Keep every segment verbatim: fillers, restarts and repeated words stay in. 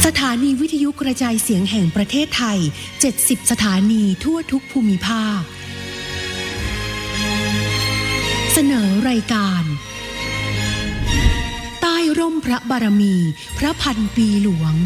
ถานีวิทยุกระจายเสียงแห่งประเทศไทยเจ็ดสิบสถานีทั่วทุกภูมิภาคเสนอรายการใต้ร่มพระบารมีพระพันปีหลวง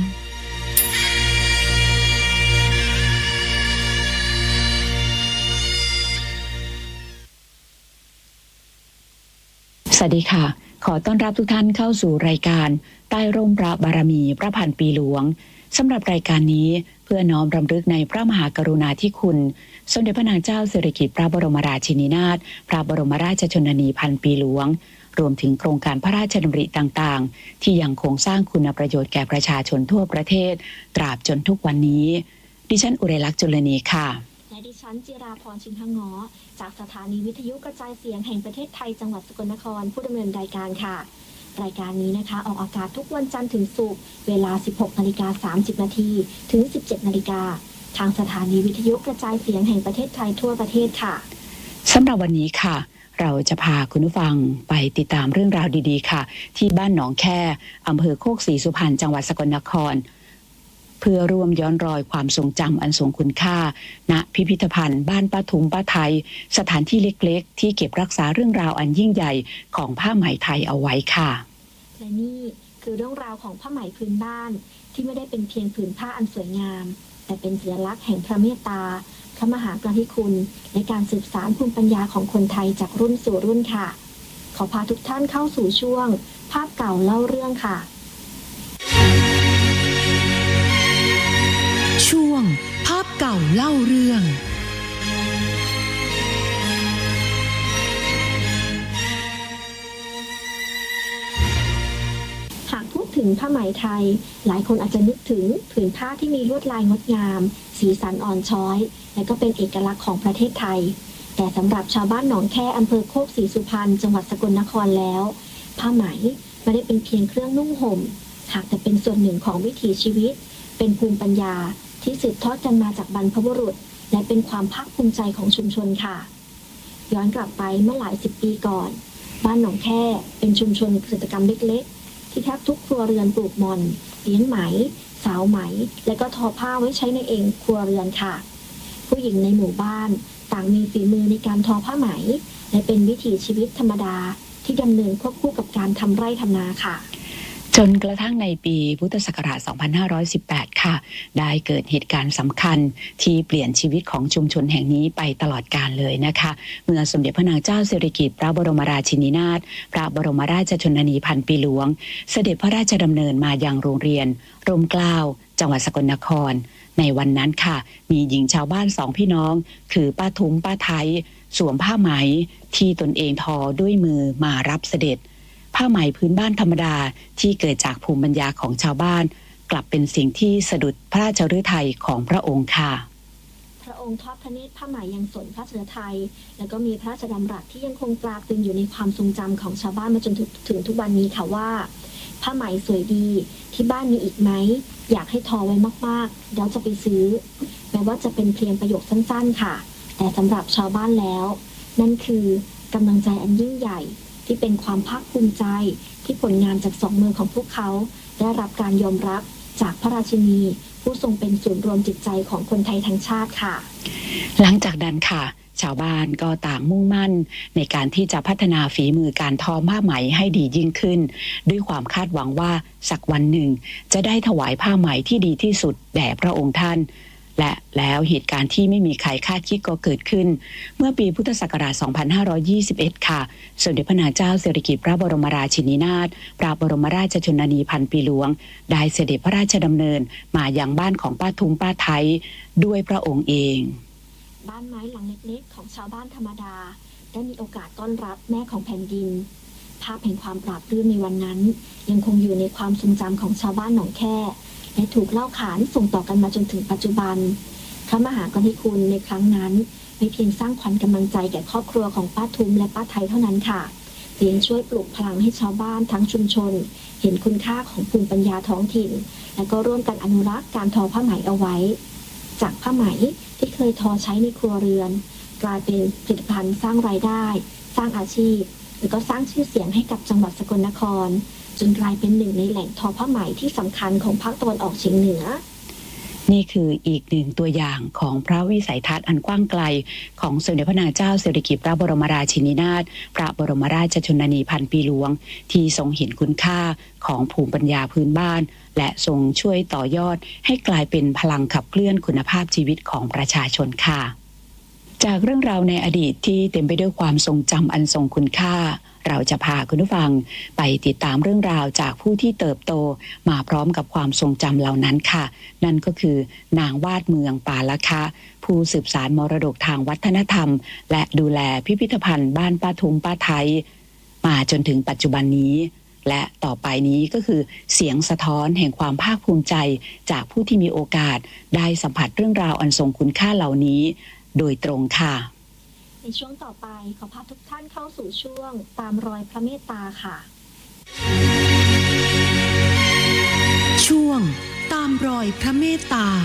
สวัสดีค่ะขอต้อนรับทุกท่านเข้าสู่รายการใต้ร่มพระบารมีพระพันปีหลวงสำหรับรายการนี้เพื่อน้อมรำลึกในพระมหากรุณาธิคุณสมเด็จพระนางเจ้าสิริกิติ์พระบรมราชินีนาถพระบรมราชชนนีพันปีหลวงรวมถึงโครงการพระราชดำริต่างๆที่ยังคงสร้างคุณประโยชน์แก่ประชาชนทั่วประเทศตราบจนทุกวันนี้ดิฉันอุไรลักษณ์จุลนีค่ะและดิฉันจิราพรชินทงอจากสถานีวิทยุกระจายเสียงแห่งประเทศไทยจังหวัดสกลนครผู้ดำเนินรายการค่ะรายการนี้นะคะออกอากาศทุกวันจันทร์ถึงศุกร์เวลา สิบหกนาฬิกาสามสิบนาทีถึง สิบเจ็ดนาฬิกาทางสถานีวิทยุกระจายเสียงแห่งประเทศไทยทั่วประเทศค่ะสำหรับวันนี้ค่ะเราจะพาคุณผู้ฟังไปติดตามเรื่องราวดีๆค่ะที่บ้านหนองแค่อำเภอโคกศรีสุพรรณจังหวัดสกลนครเพื่อร่วมย้อนรอยความทรงจำอันทรงคุณค่าณพิพิธภัณฑ์บ้านป้าทุมป้าไทยสถานที่เล็กๆที่เก็บรักษาเรื่องราวอันยิ่งใหญ่ของผ้าไหมไทยเอาไว้ค่ะและนี่คือเรื่องราวของผ้าไหมพื้นบ้านที่ไม่ได้เป็นเพียงผืนผ้าอันสวยงามแต่เป็นสัญลักษณ์แห่งพระเมตตาพระมหากรุณาธิคุณในการสืบสานภูมิปัญญาของคนไทยจากรุ่นสู่รุ่นค่ะขอพาทุกท่านเข้าสู่ช่วงภาพเก่าเล่าเรื่องค่ะช่วงภาพเก่าเล่าเรื่องหากพูดถึงผ้าไหมไทยหลายคนอาจจะนึกถึงผืนผ้าที่มีลวดลายงดงามสีสันอ่อนช้อยและก็เป็นเอกลักษณ์ของประเทศไทยแต่สำหรับชาวบ้านหนองแค่อำเภอโคกศรีสุพรรณจังหวัดสกลนครแล้วผ้าไหมไม่ได้เป็นเพียงเครื่องนุ่งห่มหากแต่เป็นส่วนหนึ่งของวิถีชีวิตเป็นภูมิปัญญาที่สืบทอดกันมาจากบรรพบุรุษและเป็นความภาคภูมิใจของชุมชนค่ะย้อนกลับไปเมื่อหลายสิบปีก่อนบ้านหนองแค่เป็นชุมชนเกษตรกรรมเล็กๆที่แทบทุกครัวเรือนปลูกมอนเลี้ยงไหมสาวไหมและก็ทอผ้าไว้ใช้ในเองครัวเรือนค่ะผู้หญิงในหมู่บ้านต่างมีฝีมือในการทอผ้าไหมและเป็นวิถีชีวิตธรรมดาที่ดำเนินควบคู่กับการทำไร่ทำนาค่ะจนกระทั่งในปีพุทธศักราช สองพันห้าร้อยสิบแปด ค่ะได้เกิดเหตุการณ์สำคัญที่เปลี่ยนชีวิตของชุมชนแห่งนี้ไปตลอดกาลเลยนะคะเมื่อสมเด็จพระนางเจ้าสิริกิติ์พระบรมราชินีนาถพระบรมราชชนนีพันปีหลวงเสด็จพระราชดำเนินมายังโรงเรียนร่มเกล้าจังหวัดสกลนครในวันนั้นค่ะมีหญิงชาวบ้านสองพี่น้องคือป้าทุมป้าไทยสวมผ้าไหมที่ตนเองทอด้วยมือมารับเสด็จผ้าไหมพื้นบ้านธรรมดาที่เกิดจากภูมิปัญญาของชาวบ้านกลับเป็นสิ่งที่สะดุดพระราชฤทัยของพระองค์ค่ะพระองค์ทอดพระเนตรผ้าไหมยังสนพระฤทัยและก็มีพระราชดำรัสที่ยังคงตราตรึงอยู่ในความทรงจำของชาวบ้านมาจนถึงทุกวันนี้ค่ะว่าผ้าไหมสวยดีที่บ้านมีอีกไหมอยากให้ทอไว้มากๆแล้วจะไปซื้อแม้ว่าจะเป็นเพียงประโยคสั้นๆค่ะแต่สำหรับชาวบ้านแล้วนั่นคือกำลังใจอันยิ่งใหญ่ที่เป็นความภาคภูมิใจที่ผลงานจากสองมือของพวกเขาได้รับการยอมรับจากพระราชินีผู้ทรงเป็นศูนย์รวมจิตใจของคนไทยทั้งชาติค่ะหลังจากนั้นค่ะชาวบ้านก็ต่างมุ่งมั่นในการที่จะพัฒนาฝีมือการทอผ้าไหมให้ดียิ่งขึ้นด้วยความคาดหวังว่าสักวันหนึ่งจะได้ถวายผ้าไหมที่ดีที่สุดแด่พระองค์ท่านและแล้วเหตุการณ์ที่ไม่มีใครคาดคิดก็เกิดขึ้นเมื่อปีพุทธศักราช สองพันห้าร้อยยี่สิบเอ็ด ค่ะสมเด็จพระนางเจ้าสิริกิติ์พระบรมราชินีนาถพระบรมราชชนนีพันปีหลวงได้เสด็จพระราชดำเนินมายังบ้านของป้าทุมป้าไทยด้วยพระองค์เองบ้านไม้หลังเล็กๆของชาวบ้านธรรมดาได้มีโอกาสต้อนรับแม่ของแผ่นดินภาพแห่งความปราบปลื้มในวันนั้นยังคงอยู่ในความทรงจำของชาวบ้านหนองแค่และถูกเล่าขานส่งต่อกันมาจนถึงปัจจุบันพระมหากรุณาธิคุณในครั้งนั้นไม่เพียงสร้างขวัญกำลังใจแก่ครอบครัวของป้าทุมและป้าไทยเท่านั้นค่ะแต่ยังช่วยปลุกพลังให้ชาวบ้านทั้งชุมชนเห็นคุณค่าของภูมิปัญญาท้องถิ่นและก็ร่วมกันอนุรักษ์การทอผ้าไหมเอาไว้จากผ้าไหมที่เคยทอใช้ในครัวเรือนกลายเป็นผลิตภัณฑ์สร้างรายได้สร้างอาชีพและก็สร้างชื่อเสียงให้กับจังหวัดสกลนครจนกลายเป็นหนึ่งในแหล่งทอผ้าไหมที่สำคัญของภาคตะวันออกเฉียงเหนือนี่คืออีกหนึ่งตัวอย่างของพระวิสัยทัศน์อันกว้างไกลของสมเด็จพระนางเจ้าสิริกิติ์พระบรมราชินีนาถพระบรมราชชนนีพันปีหลวงที่ทรงเห็นคุณค่าของภูมิปัญญาพื้นบ้านและทรงช่วยต่อยอดให้กลายเป็นพลังขับเคลื่อนคุณภาพชีวิตของประชาชนค่ะจากเรื่องราวในอดีตที่เต็มไปด้วยความทรงจำอันทรงคุณค่าเราจะพาคุณผู้ฟังไปติดตามเรื่องราวจากผู้ที่เติบโตมาพร้อมกับความทรงจำเหล่านั้นค่ะนั่นก็คือนางวาดเมืองปาละคะผู้สืบสานมรดกทางวัฒนธรรมและดูแลพิพิธภัณฑ์บ้านป้าทุงป้าไทยมาจนถึงปัจจุบันนี้และต่อไปนี้ก็คือเสียงสะท้อนแห่งความภาคภูมิใจจากผู้ที่มีโอกาสได้สัมผัสเรื่องราวอันทรงคุณค่าเหล่านี้โดยตรงค่ะในช่วงต่อไปขอพาทุกท่านเข้าสู่ช่วงตามรอยพระเมตตาค่ะช่วงตามรอยพระเมตตา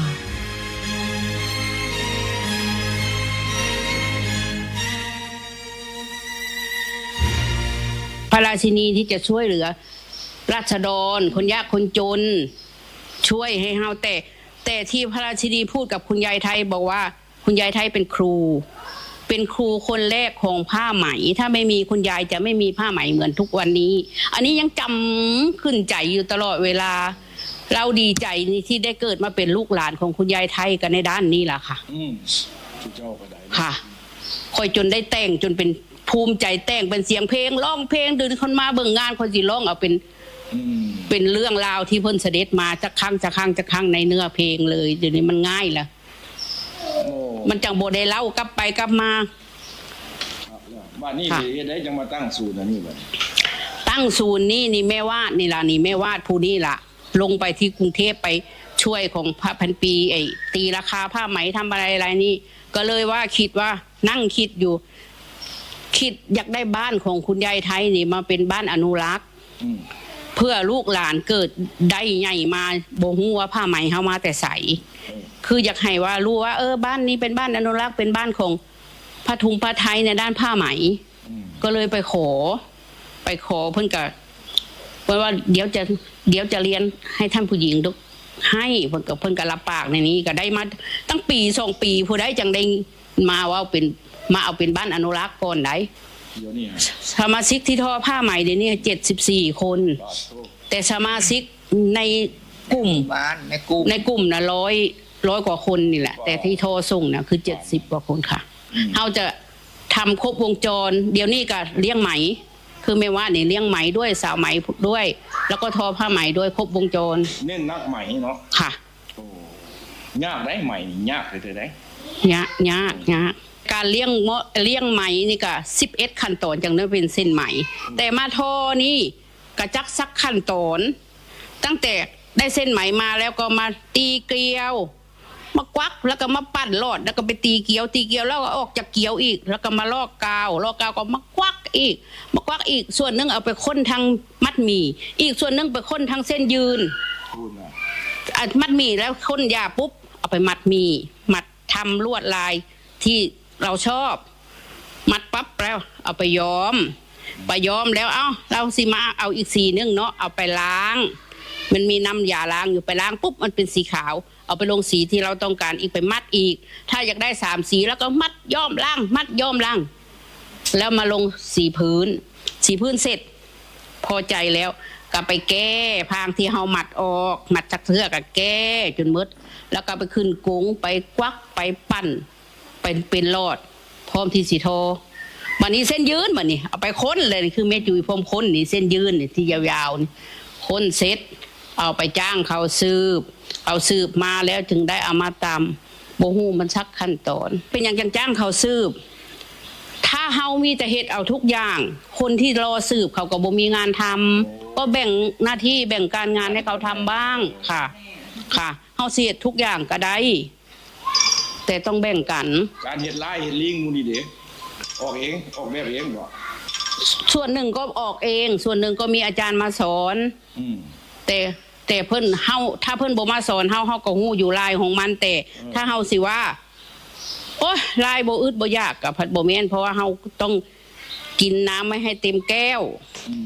พระราชินีที่จะช่วยเหลือราษฎรคนยากคนจนช่วยให้เฮาแต่แต่ที่พระราชินีพูดกับคุณยายไทยบอกว่าคุณยายไทยเป็นครูเป็นครูคนแรกของผ้าไหมถ้าไม่มีคุณยายจะไม่มีผ้าไหมเหมือนทุกวันนี้อันนี้ยังจำขึ้นใจอยู่ตลอดเวลาเราดีใจที่ได้เกิดมาเป็นลูกหลานของคุณยายไทยกันในด้านนี้แหละค่ะอืมเจ้าก็ได้ค่ะคอยจนได้แต่งจนเป็นภูมิใจแต่งเป็นเสียงเพลงร้องเพลงเดินคนมาเบิ่งงานคนสิร้องเอาเป็นเป็นเรื่องราวที่เพิ่นเสด็จมาจากครั้งจากครั้งจากครั้งในเนื้อเพลงเลยเดี๋ยวนี้มันง่ายละมันจังโบได้เล่ากลับไปกลับมาบ้านนี้ได้จังมาตั้งศูนย์อันนี้บ่ตั้งศูนย์นี่นี่แม่วาดนี่ล่ะนี่แม่วาดผู้นี้ล่ะลงไปที่กรุงเทพไปช่วยของพระพันปีไอ้ตีราคาผ้าไหมทำอะไรอะไรนี่ก็เลยว่าคิดว่านั่งคิดอยู่คิดอยากได้บ้านของคุณยายไทยนี่มาเป็นบ้านอนุรักษ์เพื่อลูกหลานเกิดได้ใหญ่มาบ่ฮู้ว่าผ้าไหมเฮามาแต่ใสคืออยากให้ว่ารู้ว่าเออบ้านนี้เป็นบ้านอนุรักษ์เป็นบ้านของผ้าทุงผ้าไทยในด้านผ้าไหมก็เลยไปขอไปขอเพิ่นก็เพราะว่าเดี๋ยวจะเดี๋ยวจะเรียนให้ท่านผู้หญิงทุกให้เพิ่นก็เพิ่นก็รับปากในนี้ก็ได้มาตั้งปีสองปีผู้ใดจังได้มาว่าเป็นมาเอาเป็นบ้านอนุรักษ์ก่อนได้สมาชิกที่ทอผ้าไหมเดี๋ยวนี้เจ็ดสิบสี่คนแต่สมาชิกในกลุ่มในกลุ่มในกลุ่มนะร้อยร้อยกว่าคนนี่แหละแต่ที่ทอส่งนะคือเจ็ดสิบกว่าคนค่ะเขาจะทำครบวงจรเดี๋ยวนี้ก็เลี้ยงไหมคือไม่ว่าเนี่ยเลี้ยงไหมด้วยสาวไหมด้วยแล้วก็ทอผ้าไหมด้วยครบวงจรเน้นนักไหมเนาะค่ะยากได้ไหมยากเลยเธอได้ยากยากยากการเลี้ยงเลี้ยงไหมนี่ก็สิบเอ็ดขั้นตอนจังได้เป็นเส้นไหมแต่มาทอนี่กระจักซักขั้นตอนตั้งแต่ได้เส้นไหมมาแล้วก็มาตีเกลียวมาควักแล้วก็มาปั้นลอดแล้วก็ไปตีเกลียวตีเกลียวแล้วก็ออกจากเกลียวอีกแล้วก็มาลอกกาวลอกกาวก็มาควักอีกมาควักอีกส่วนนึงเอาไปค้นทางมัดหมี่อีกส่วนนึงไปค้นทางเส้นยืนมัดหมี่แล้วค้นยาปุ๊บเอาไปมัดหมี่มัดทำลวดลายที่เราชอบมัดปั๊บแล้วเอาไปย้อมไปย้อมแล้วเอ้าเราสิมาเอาอีกสีนึงเนาะเอาไปล้างมันมีน้ำยาล้างอยู่ไปล้างปุ๊บมันเป็นสีขาวเอาไปลงสีที่เราต้องการอีกไปมัดอีกถ้าอยากได้สามสีแล้วก็มัดย้อมล้างมัดย้อมล้างแล้วมาลงสีพื้นสีพื้นเสร็จพอใจแล้วก็ไปแก้พางที่เฮามัดออกมัดจากเสื้อก็แก้จนมืดแล้วก็ไปขึ้นกุ้งไปควักไปปั้นเป็นเป็นลอดพร้อมที่สีโทวันนี้เส้นยืนวันนี้เอาไปค้นเลยคือเม็ดจุยพรมค้นนี่เส้นยืนนี่ที่ยาวๆนี่ค้นเสร็จเอาไปจ้างเขาสืบเอาสืบมาแล้วถึงได้เอามาตำโบหูมันชักขั้นตอนเป็นอย่างจังจ้างเขาสืบถ้าเฮามีแต่เฮ็ดเอาทุกอย่างคนที่รอสืบเขาก็บ่มีงานทำก็แบ่งหน้าที่แบ่งการงานให้เขาทำบ้างค่ะค่ะเฮาเสียทุกอย่างก็ได้แต่ต้องแบ่งกันการเฮ็ดไร่เฮ็ดลิงมูนี่เด้ออกเองออกแบบเองบ่ส่วนหนึ่งก็ออกเองส่วนหนึ่งก็มีอาจารย์มาสอนอืมแต่แต่เพิ่นเฮาถ้าเพิ่นบ่มาสอนเฮาเฮาก็ฮู้อยู่ลายของมันแต่ถ้าเฮาสิว่าโอ๊ยลายบ่อึดบ่ยากก็ผัดบ่แม่นเพราะว่าเฮาต้องกินน้ำไม่ให้เต็มแก้ว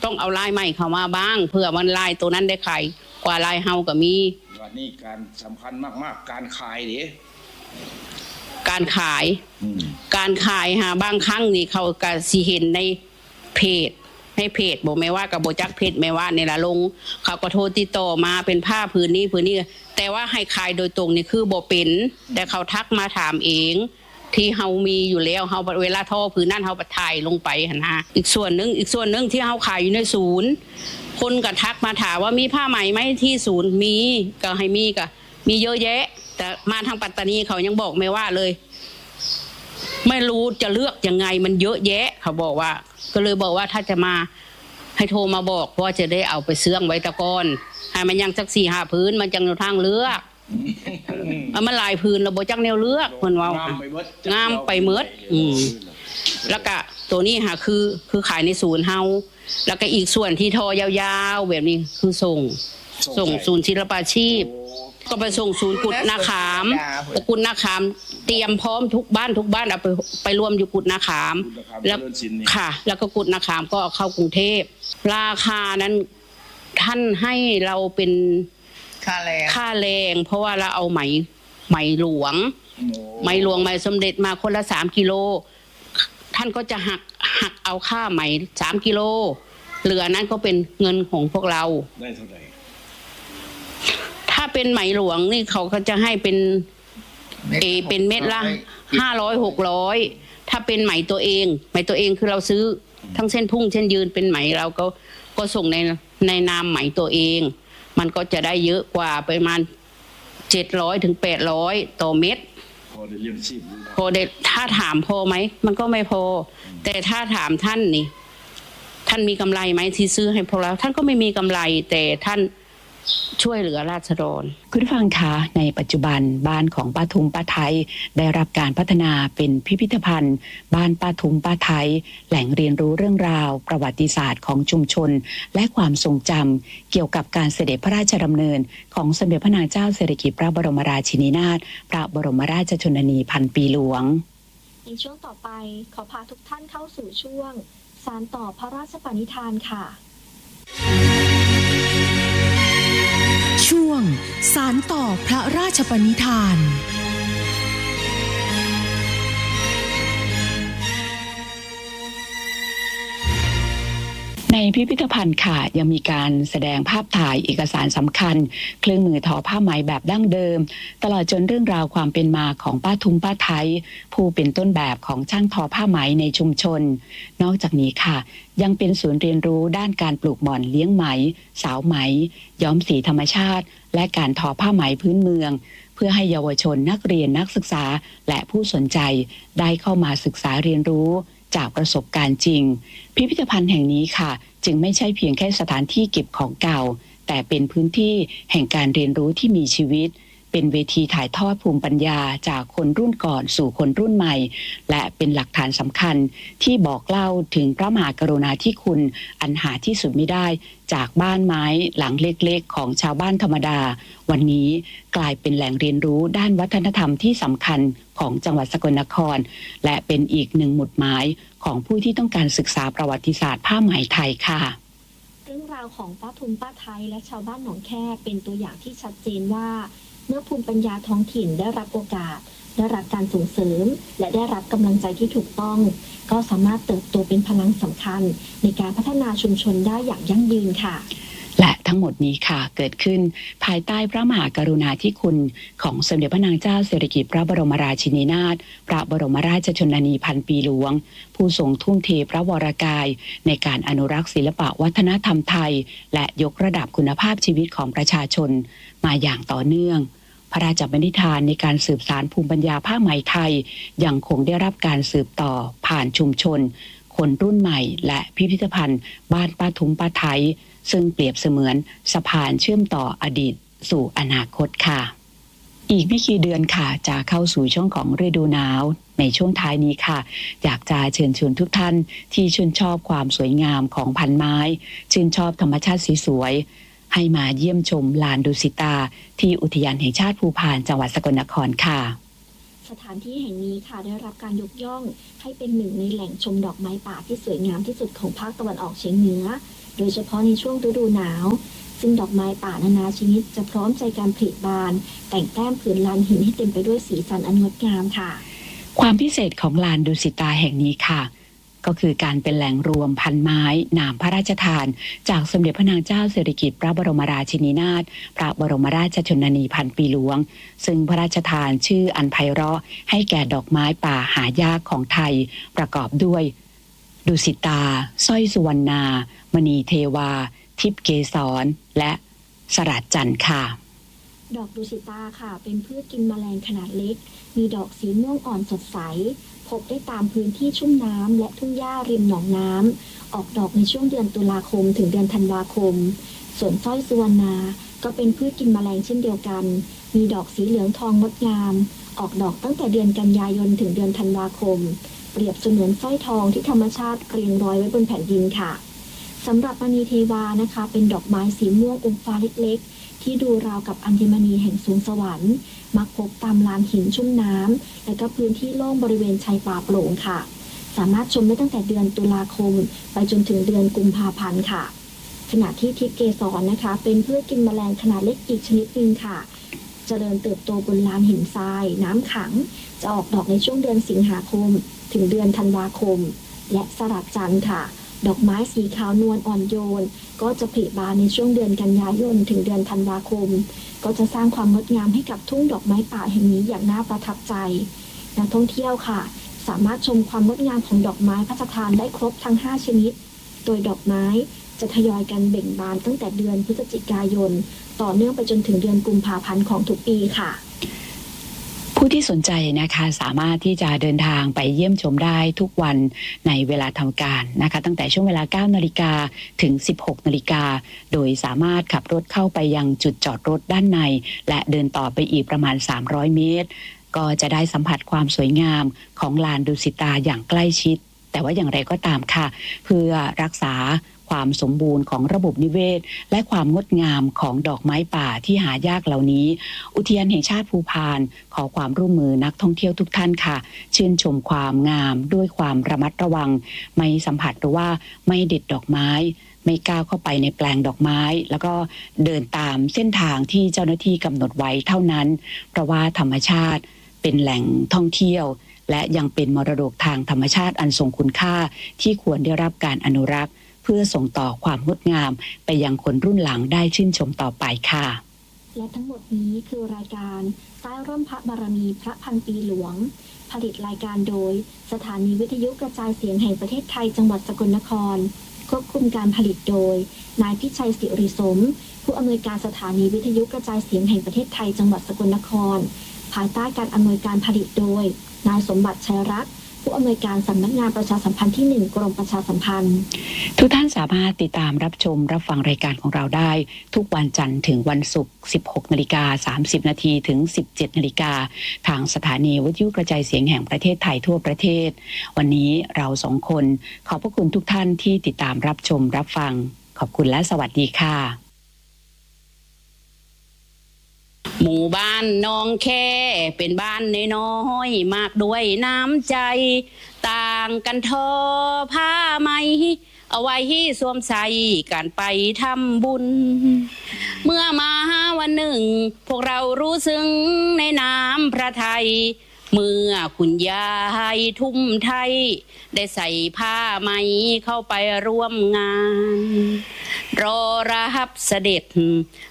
ต้องเอาลายใหม่เข้ามาบ้างเพื่อมันลายตัวนั้นได้ขายกว่าลายเฮาก็มีว่านี่การสำคัญมากๆการขายดิการขายการขายหาบางครั้งนี่เขาก็สิเห็นในเพจในเพจบอกไม่ว่ากับโบจักเพจไม่ว่าเนี่ยละลงเขาก็โทรติดต่อมาเป็นผ้าพื้นนี้พื้นนี้แต่ว่าให้ขายโดยตรงนี่คือโบเป็นแต่เขาทักมาถามเองที่เฮามีอยู่แล้วเฮาเวลาท่อพื้นนั่นเฮาถ่ายลงไปหั่นนะอีกส่วนนึงอีกส่วนนึงที่เฮาขายอยู่ในศูนย์คนก็ทักมาถามว่ามีผ้าไหมไหมที่ศูนย์มีก็ให้มีก็มีเยอะแยะแต่มาทางปัตตานีเขายังบอกไม่ว่าเลยไม่รู้จะเลือกยังไงมันเยอะแยะเขาบอกว่าก็เลยบอกว่าถ้าจะมาให้โทรมาบอกเพราะจะได้เอาไปเสื่องไว้ตะกอนให้มันยังสักสี่ห้าพื้นมันจังแนวทางเลือกเอามาลายพื้นเราบอกจังแนวเลือกคนว่างามไปเมิดอืมแล้วก็ตัวนี้ค่ะคือคือขายในศูนย์เฮาแล้วก็อีกส่วนที่ทอยาวๆแบบนี้คือส่งส่งศูนย์ศิลปาชีพก็ไปส่งศูนย์กุดนาขามกุดนาขามเตรียมพร้อมทุกบ้านทุกบ้านเอาไปไปรวมอยู่กุดนาขามแล้วค่ะแล้วก็กุดนาขามก็เข้ากรุงเทพราคานั้นท่านให้เราเป็นค่าแรงค่าแรงเพราะว่าเราเอาไหมไหมหลวงไหมหลวงไหมสมเด็จมาคนละสามกิโลท่านก็จะหักหักเอาค่าไหมสามกิโลเหลือนั้นก็เป็นเงินของพวกเราได้เท่าไหร่ถ้าเป็นไหมหลวงนี่เขาก็จะให้เป็นเอเป็นเม็ดละห้าร้อยหกร้อยถ้าเป็นไหมตัวเองไหมตัวเองคือเราซื้อทั้งเส้นพุ่งเส้นยืนเป็นไหมเราก็ก็ส่งในในนามไหมตัวเองมันก็จะได้เยอะกว่าประมาณเจ็ดร้อยถึงแปดร้อยต่อเม็ดพอได้เลี้ยงชีพพอได้ถ้าถามพอไหมมันก็ไม่พอแต่ถ้าถามท่านนี่ท่านมีกำไรไหมที่ซื้อให้พวกเราท่านก็ไม่มีกำไรแต่ท่านช่วยเหลือราษฎรคุณผู้ฟังคะในปัจจุบันบ้านของป้าทุมป้าไทยได้รับการพัฒนาเป็นพิพิธภัณฑ์บ้านป้าทุมป้าไทยแหล่งเรียนรู้เรื่องราวประวัติศาสตร์ของชุมชนและความทรงจำเกี่ยวกับการเสด็จพระราชดำเนินของสมเด็จพระนางเจ้าสิริกิติ์พระบรมราชินีนาถพระบรมราชชนนีพันปีหลวงในช่วงต่อไปขอพาทุกท่านเข้าสู่ช่วงสานต่อพระราชปณิธานค่ะช่วงสานต่อพระราชปณิธานในพิพิธภัณฑ์ค่ะยังมีการแสดงภาพถ่ายเอกสารสำคัญเครื่องมือทอผ้าไหมแบบดั้งเดิมตลอดจนเรื่องราวความเป็นมาของป้าทุมป้าไทยผู้เป็นต้นแบบของช่างทอผ้าไหมในชุมชนนอกจากนี้ค่ะยังเป็นศูนย์เรียนรู้ด้านการปลูกหม่อนเลี้ยงไหมสาวไหมย้อมสีธรรมชาติและการทอผ้าไหมพื้นเมืองเพื่อให้เยาวชนนักเรียนนักศึกษาและผู้สนใจได้เข้ามาศึกษาเรียนรู้จากประสบการณ์จริงพิพิธภัณฑ์แห่งนี้ค่ะจึงไม่ใช่เพียงแค่สถานที่เก็บของเก่าแต่เป็นพื้นที่แห่งการเรียนรู้ที่มีชีวิตเป็นเวทีถ่ายทอดภูมิปัญญาจากคนรุ่นก่อนสู่คนรุ่นใหม่และเป็นหลักฐานสำคัญที่บอกเล่าถึงพระมหากรุณาธิคุณอันหาที่สุดมิได้จากบ้านไม้หลังเล็กๆของชาวบ้านธรรมดาวันนี้กลายเป็นแหล่งเรียนรู้ด้านวัฒนธรรมที่สำคัญของจังหวัดสกลนครและเป็นอีกหนึ่งหมุดหมายของผู้ที่ต้องการศึกษาประวัติศาสตร์ผ้าไหมไทยค่ะเรื่องราวของป้าทุมป้าไทยและชาวบ้านหนองแคเป็นตัวอย่างที่ชัดเจนว่าเมื่อภูมิปัญญาท้องถิ่นได้รับโอกาสได้รับการส่งเสริมและได้รับกำลังใจที่ถูกต้องก็สามารถเติบโตเป็นพลังสำคัญในการพัฒนาชุมชนได้อย่างยั่งยืนค่ะและทั้งหมดนี้ค่ะเกิดขึ้นภายใต้พระมหากรุณาธิคุณของสมเด็จพระนางเจ้าสิริกิติ์พระบรมราชินีนาถพระบรมราชชนนีพันปีหลวงผู้ทรงทุ่มเทพระวรกายในการอนุรักษ์ศิลปวัฒนธรรมไทยและยกระดับคุณภาพชีวิตของประชาชนมาอย่างต่อเนื่องพระราชบัญญัติในการสืบสานภูมิปัญญาผ้าไหมไทยยังคงได้รับการสืบต่อผ่านชุมชนคนรุ่นใหม่และพิพิธภัณฑ์บ้านป้าทุมป้าไทยซึ่งเปรียบเสมือนสะพานเชื่อมต่ออดีตสู่อนาคตค่ะอีกไม่กี่เดือนค่ะจะเข้าสู่ช่วงของฤดูหนาวในช่วงท้ายนี้ค่ะอยากจะเชิญชวนทุกท่านที่ชื่นชอบความสวยงามของพันไม้ชื่นชอบธรรมชาติสวยๆให้มาเยี่ยมชมลานดุสิตาที่อุทยานแห่งชาติภูพานจังหวัดสกลนครค่ะสถานที่แห่งนี้ค่ะได้รับการยกย่องให้เป็นหนึ่งในแหล่งชมดอกไม้ป่าที่สวยงามที่สุดของภาคตะวันออกเฉียงเหนือโดยเฉพาะในช่วงฤดูหนาวซึ่งดอกไม้ป่านานาชนิดจะพร้อมใจการผลิบานแต่งแต้มผืนลานหินให้เต็มไปด้วยสีสันอันงดงามค่ะความพิเศษของลานดุสิตาแห่งนี้ค่ะก็คือการเป็นแหล่งรวมพันไม้นามพระราชทานจากสมเด็จพระนางเจ้าสิริกิติ์พระบรมราชินีนาถพระบรมราชชนนีพันปีหลวงซึ่งพระราชทานชื่ออันไพเราะให้แก่ดอกไม้ป่าหายากของไทยประกอบด้วยดุสิตาสร้อยสุวรรณามณีเทวาทิพย์เกสรและสลัดจันทร์ค่ะดอกดุสิตาค่ะเป็นพืชกินแมลงขนาดเล็กมีดอกสีม่วงอ่อนสดใสพบได้ตามพื้นที่ชุ่มน้ำและทุ่งหญ้าริมหนองน้ำออกดอกในช่วงเดือนตุลาคมถึงเดือนธันวาคมส่วนสร้อยสุวรรณาก็เป็นพืชกินแมลงเช่นเดียวกันมีดอกสีเหลืองทองงดงามออกดอกตั้งแต่เดือนกันยายนถึงเดือนธันวาคมเปรียบเสมือนสร้อยทองที่ธรรมชาติเรียงร้อยไว้บนแผ่นดินค่ะสำหรับมณีเทวานะคะเป็นดอกไม้สีม่วงอมฟ้าเล็กๆที่ดูราวกับอัญมณีแห่งสวงสวรรค์มักพบตามลานหินชุ่มน้ำและก็พื้นที่โล่งบริเวณชายป่าโปร่งค่ะสามารถชมได้ตั้งแต่เดือนตุลาคมไปจนถึงเดือนกุมภาพันธ์ค่ะขณะที่ทิพย์เกสรนะคะเป็นพืชกินแมลงขนาดเล็กอีกชนิดหนึ่งค่ะเจริญเติบโตบนลานหินทรายน้ำขังจะออกดอกในช่วงเดือนสิงหาคมถึงเดือนธันวาคมและสลัดจันทร์ค่ะดอกไม้สีขาวนวลอ่อนโยนก็จะผลิบานในช่วงเดือนกันยายนถึงเดือนธันวาคมก็จะสร้างความงดงามให้กับทุ่งดอกไม้ป่าแห่งนี้อย่างน่าประทับใจนักท่องเที่ยวค่ะสามารถชมความงดงามของดอกไม้พระราชทานได้ครบทั้งห้าชนิดโดยดอกไม้จะทยอยกันเบ่งบานตั้งแต่เดือนพฤศจิกายนต่อเนื่องไปจนถึงเดือนกุมภาพันธ์ของทุกปีค่ะผู้ที่สนใจนะคะสามารถที่จะเดินทางไปเยี่ยมชมได้ทุกวันในเวลาทำการนะคะตั้งแต่ช่วงเวลา เก้านาฬิกา ถึง สิบหกนาฬิกาโดยสามารถขับรถเข้าไปยังจุดจอดรถด้านในและเดินต่อไปอีกประมาณสามร้อยเมตรก็จะได้สัมผัสความสวยงามของลานดุสิตาอย่างใกล้ชิดแต่ว่าอย่างไรก็ตามค่ะเพื่อรักษาความสมบูรณ์ของระบบนิเวศและความงดงามของดอกไม้ป่าที่หายากเหล่านี้อุทยานแห่งชาติภูพานขอความร่วมมือนักท่องเที่ยวทุกท่านค่ะชื่นชมความงามด้วยความระมัดระวังไม่สัมผัสหรือว่าไม่เด็ดดอกไม้ไม่ก้าวเข้าไปในแปลงดอกไม้แล้วก็เดินตามเส้นทางที่เจ้าหน้าที่กำหนดไว้เท่านั้นเพราะว่าธรรมชาติเป็นแหล่งท่องเที่ยวและยังเป็นมรดกทางธรรมชาติอันทรงคุณค่าที่ควรได้รับการอนุรักษ์เพื่อส่งต่อความงดงามไปยังคนรุ่นหลังได้ชื่นชมต่อไปค่ะและทั้งหมดนี้คือรายการใต้ร่มพระบารมีพระพันปีหลวงผลิตรายการโดยสถานีวิทยุกระจายเสียงแห่งประเทศไทยจังหวัดสกลนครควบคุมการผลิตโดยนายพิชัยศิริสมผู้อำนวยการสถานีวิทยุกระจายเสียงแห่งประเทศไทยจังหวัดสกลนครภายใต้การอำนวยการผลิตโดยนายสมบัติชัยรัตน์ผู้อำนวยการสำนักงานประชาสัมพันธ์ที่หนึ่งกรมประชาสัมพันธ์ทุกท่านสามารถติดตามรับชมรับฟังรายการของเราได้ทุกวันจันทร์ถึงวันศุกร์ สิบหกนาฬิกาสามสิบนาทีถึง สิบเจ็ดนาฬิกาทางสถานีวิทยุกระจายเสียงแห่งประเทศไทยทั่วประเทศวันนี้เราสองคนขอบพระคุณทุกท่านที่ติดตามรับชมรับฟังขอบคุณและสวัสดีค่ะหมู่บ้านน้องแค่เป็นบ้านน้อยๆมากด้วยน้ำใจต่างกันทอผ้าไหมเอาไว้สวมใส่กันไปทำบุญเมื่อมาวันหนึ่งพวกเรารู้ซึ้งในน้ำพระทัยเมื่อคุณยายทุ่มไทยได้ใส่ผ้าไหมเข้าไปร่วมงานรอรับเสด็จ